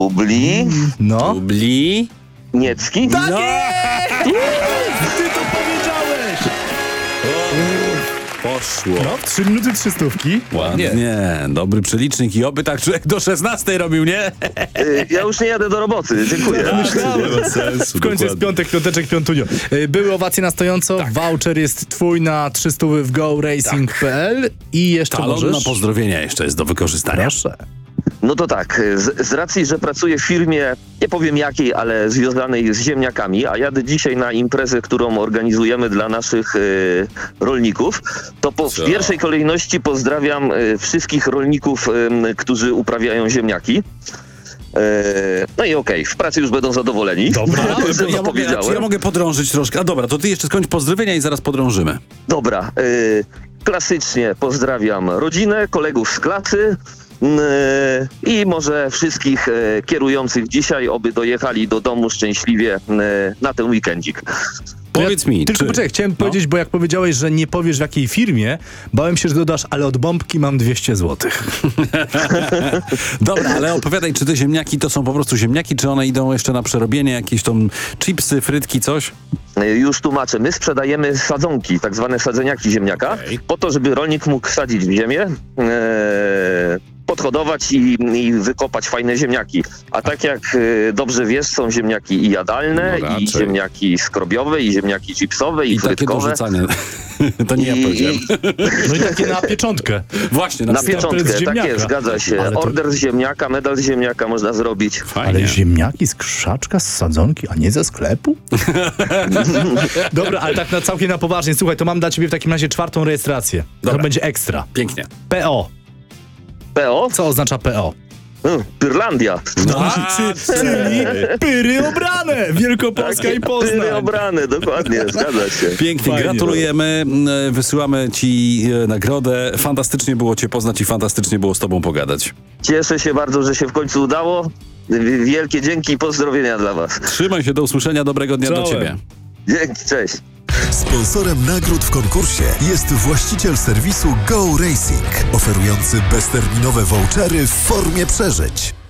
Ubli, No. Ubli. Niecki. Tak jest! Ty to powiedziałeś! Poszło. No, w 3 minuty 300. Ładnie. Dobry przelicznik i oby tak człowiek do 16 robił, nie? Ja już nie jadę do roboty, dziękuję. Nie ma sensu. W końcu jest piątek, piąteczek, piątunio. Były owacje na stojąco, voucher jest twój na 300 w goracing.pl i jeszcze Talon możesz... na pozdrowienia jeszcze jest do wykorzystania. Proszę. No to tak, z racji, że pracuję w firmie, nie powiem jakiej, ale związanej z ziemniakami, a jadę dzisiaj na imprezę, którą organizujemy dla naszych rolników, to w pierwszej kolejności pozdrawiam wszystkich rolników, którzy uprawiają ziemniaki. No i okej, w pracy już będą zadowoleni. Dobra, powiedziałem. Ja mogę podrążyć troszkę. A dobra, to ty jeszcze skończ pozdrowienia i zaraz podrążymy. Dobra, klasycznie pozdrawiam rodzinę, kolegów z klasy, i może wszystkich kierujących dzisiaj, oby dojechali do domu szczęśliwie na ten weekendzik. Powiedz mi, Tylko poczekaj, chciałem powiedzieć, bo jak powiedziałeś, że nie powiesz w jakiej firmie, bałem się, że dodasz, ale od bombki mam 200 zł. Dobra, ale opowiadaj, czy te ziemniaki to są po prostu ziemniaki, czy one idą jeszcze na przerobienie, jakieś tam chipsy, frytki, coś? Już tłumaczę. My sprzedajemy sadzonki, tak zwane sadzeniaki ziemniaka, po to, żeby rolnik mógł sadzić w ziemię, podhodować i wykopać fajne ziemniaki. A tak jak dobrze wiesz, są ziemniaki i jadalne, No i ziemniaki skrobiowe, i ziemniaki chipsowe, i takie do frytkowe. rzucania. To nie ja powiedziałem. No i takie na pieczątkę. Właśnie, Na stempel z pieczątkę, tak ziemniaka. jest, zgadza się. Ale to- Order z ziemniaka, medal z ziemniaka można zrobić. Fajnie. Ale ziemniaki z krzaczka, z sadzonki, a nie ze sklepu? Dobra, ale tak całkiem na poważnie. Słuchaj, to mam dla ciebie w takim razie 4. rejestrację. Dobra. To będzie ekstra. Pięknie. PO. PO? Co oznacza PO? Pyrlandia. Czyli pyry obrane! Wielkopolska i Poznań. Pyry obrane, dokładnie, zgadza się. Pięknie, Fajnie. gratulujemy, wysyłamy ci nagrodę. Fantastycznie było cię poznać i fantastycznie było z tobą pogadać. Cieszę się bardzo, że się w końcu udało. Wielkie dzięki i pozdrowienia dla was. Trzymaj się, do usłyszenia, dobrego dnia do Czołem. ciebie. Dzięki, cześć. Sponsorem nagród w konkursie jest właściciel serwisu Go Racing, oferujący bezterminowe vouchery w formie przeżyć.